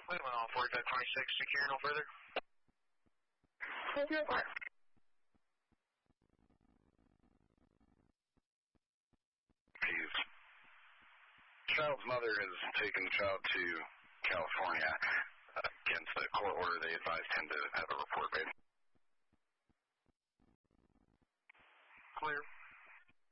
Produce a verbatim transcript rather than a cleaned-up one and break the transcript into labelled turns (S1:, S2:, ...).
S1: Wait a minute, all forty-five twenty-six, secure no further.
S2: Thank you.
S3: Peace. Child's mother has taken the child to California. Uh, against the court order, they advised him to have a report made.
S1: Clear.